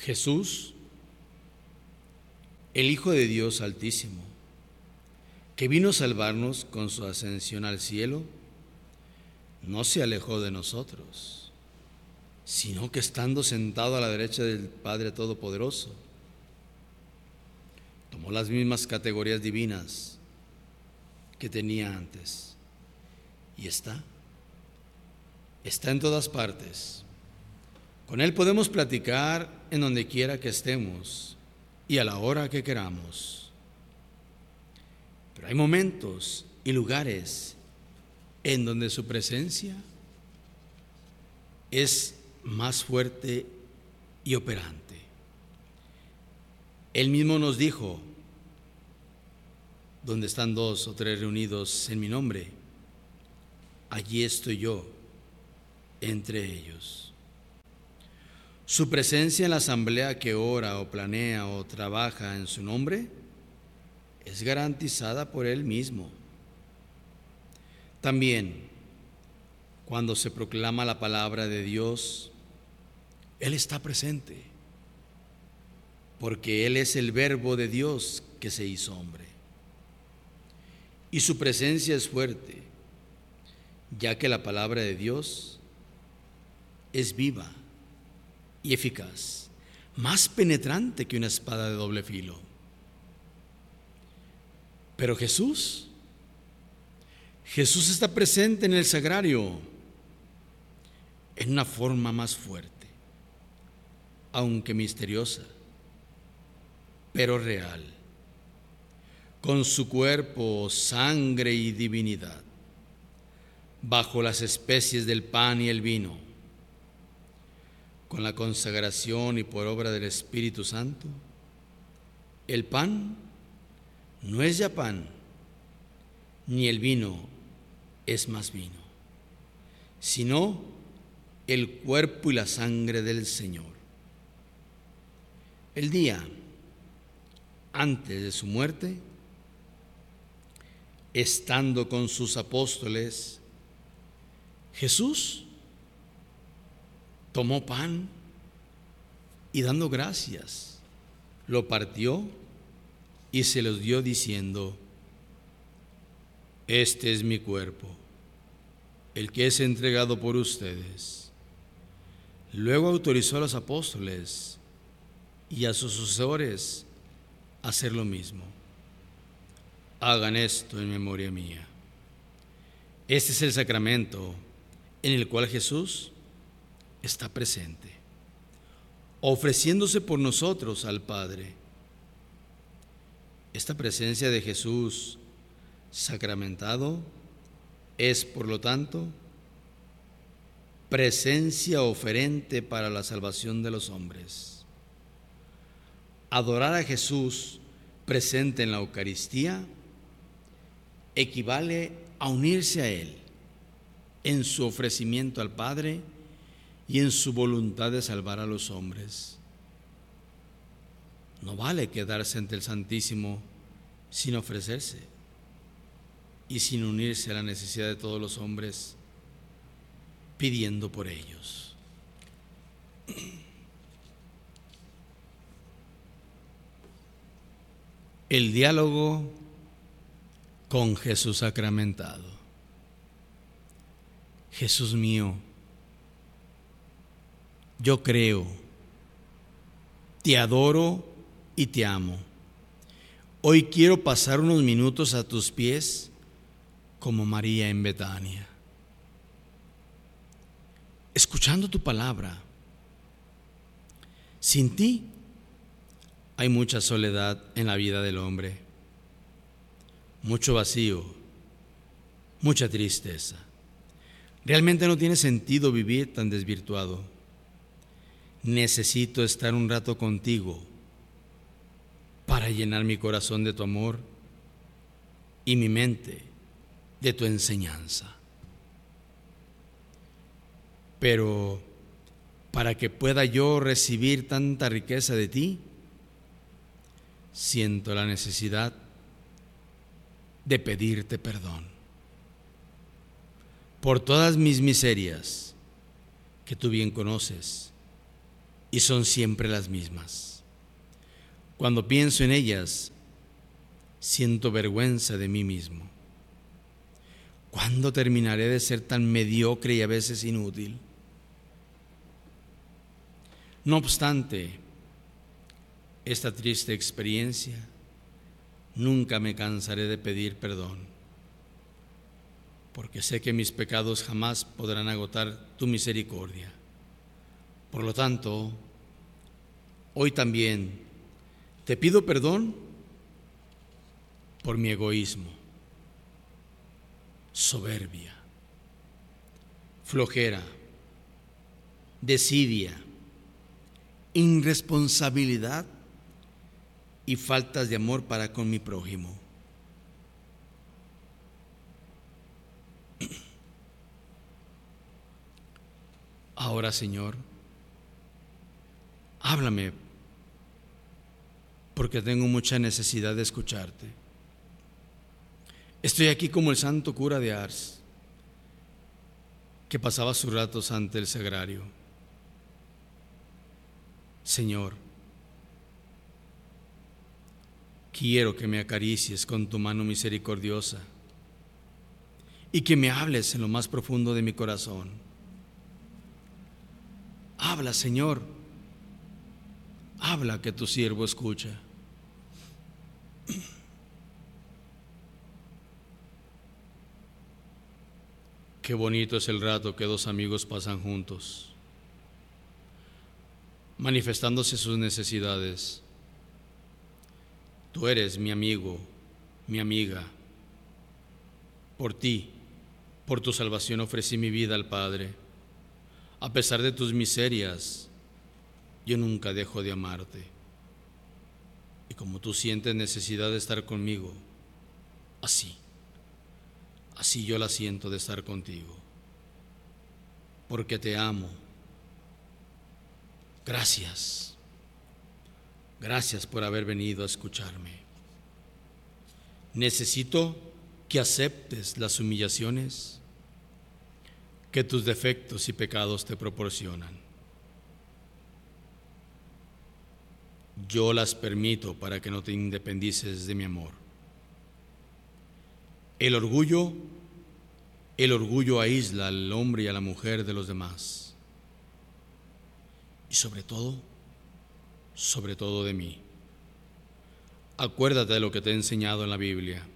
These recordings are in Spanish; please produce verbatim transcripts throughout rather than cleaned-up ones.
Jesús, el Hijo de Dios Altísimo, que vino a salvarnos con su ascensión al cielo, no se alejó de nosotros, sino que estando sentado a la derecha del Padre Todopoderoso, tomó las mismas categorías divinas que tenía antes y está, está en todas partes. Con Él podemos platicar en donde quiera que estemos y a la hora que queramos. Pero hay momentos y lugares en donde su presencia es más fuerte y operante. Él mismo nos dijo: donde están dos o tres reunidos en mi nombre, allí estoy yo entre ellos. Su presencia en la asamblea que ora o planea o trabaja en su nombre es garantizada por Él mismo. También, cuando se proclama la palabra de Dios, Él está presente, porque Él es el Verbo de Dios que se hizo hombre. Y su presencia es fuerte, ya que la palabra de Dios es viva y eficaz, más penetrante que una espada de doble filo. Pero Jesús, Jesús está presente en el sagrario en una forma más fuerte, aunque misteriosa, pero real, con su cuerpo, sangre y divinidad, bajo las especies del pan y el vino, con la consagración y por obra del Espíritu Santo. El pan no es ya pan, ni el vino es más vino, sino el cuerpo y la sangre del Señor. El día antes de su muerte, estando con sus apóstoles, Jesús tomó pan y dando gracias, lo partió y se los dio diciendo: este es mi cuerpo, el que es entregado por ustedes. Luego autorizó a los apóstoles y a sus sucesores a hacer lo mismo. Hagan esto en memoria mía. Este es el sacramento en el cual Jesús está presente, ofreciéndose por nosotros al Padre. Esta presencia de Jesús sacramentado es, por lo tanto, presencia oferente para la salvación de los hombres. Adorar a Jesús presente en la Eucaristía equivale a unirse a Él en su ofrecimiento al Padre y en su voluntad de salvar a los hombres. No vale quedarse ante el Santísimo sin ofrecerse y sin unirse a la necesidad de todos los hombres, pidiendo por ellos. El diálogo con Jesús sacramentado. Jesús mío, yo creo, te adoro y te amo. Hoy quiero pasar unos minutos a tus pies como María en Betania, escuchando tu palabra. Sin ti hay mucha soledad en la vida del hombre, mucho vacío, mucha tristeza. Realmente no tiene sentido vivir tan desvirtuado. Necesito estar un rato contigo para llenar mi corazón de tu amor y mi mente de tu enseñanza. Pero para que pueda yo recibir tanta riqueza de ti, siento la necesidad de pedirte perdón por todas mis miserias que tú bien conoces y son siempre las mismas. Cuando pienso en ellas, siento vergüenza de mí mismo. ¿Cuándo terminaré de ser tan mediocre y a veces inútil? No obstante esta triste experiencia, nunca me cansaré de pedir perdón, porque sé que mis pecados jamás podrán agotar tu misericordia. Por lo tanto, hoy también te pido perdón por mi egoísmo, soberbia, flojera, desidia, irresponsabilidad y faltas de amor para con mi prójimo. Ahora, Señor, háblame, porque tengo mucha necesidad de escucharte. Estoy aquí como el santo cura de Ars, que pasaba sus ratos ante el sagrario. Señor, quiero que me acaricies con tu mano misericordiosa y que me hables en lo más profundo de mi corazón. Habla, Señor, habla, que tu siervo escucha. Qué bonito es el rato que dos amigos pasan juntos, manifestándose sus necesidades. Tú eres mi amigo, mi amiga. Por ti, por tu salvación ofrecí mi vida al Padre. A pesar de tus miserias, yo nunca dejo de amarte. Y como tú sientes necesidad de estar conmigo, así, así yo la siento de estar contigo. Porque te amo. Gracias. Gracias por haber venido a escucharme. Necesito que aceptes las humillaciones que tus defectos y pecados te proporcionan. Yo las permito para que no te independices de mi amor. El orgullo, el orgullo aísla al hombre y a la mujer de los demás. Y sobre todo, sobre todo de mí. Acuérdate de lo que te he enseñado en la Biblia.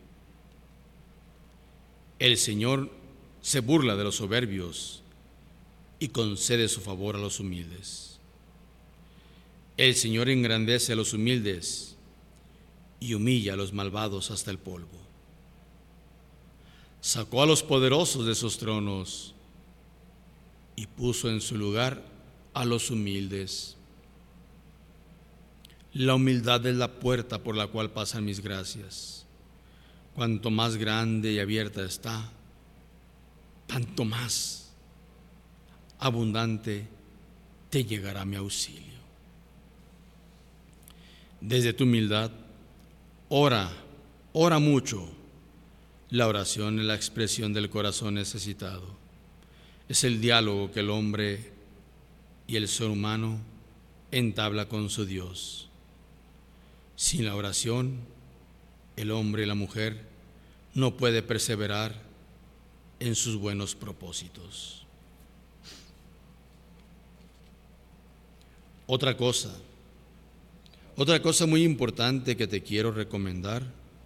El Señor se burla de los soberbios y concede su favor a los humildes. El Señor engrandece a los humildes y humilla a los malvados hasta el polvo. Sacó a los poderosos de sus tronos y puso en su lugar a los humildes. La humildad es la puerta por la cual pasan mis gracias. Cuanto más grande y abierta está, tanto más abundante te llegará mi auxilio. Desde tu humildad, ora, ora mucho. La oración es la expresión del corazón necesitado. Es el diálogo que el hombre y el ser humano entabla con su Dios. Sin la oración, el hombre y la mujer no puede perseverar en sus buenos propósitos. Otra cosa, otra cosa muy importante que te quiero recomendar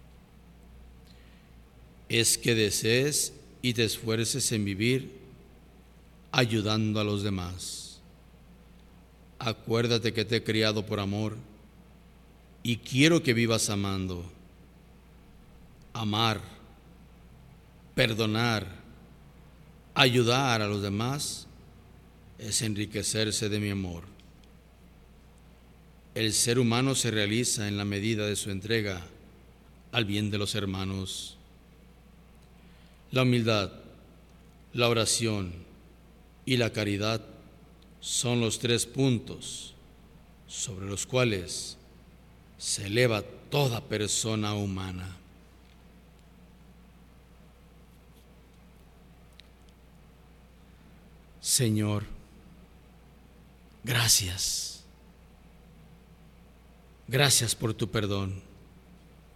es que desees y te esfuerces en vivir ayudando a los demás. Acuérdate que te he criado por amor y quiero que vivas amando. Amar, perdonar, ayudar a los demás es enriquecerse de mi amor. El ser humano se realiza en la medida de su entrega al bien de los hermanos. La humildad, la oración y la caridad son los tres puntos sobre los cuales se eleva toda persona humana. Señor, gracias. Gracias por tu perdón.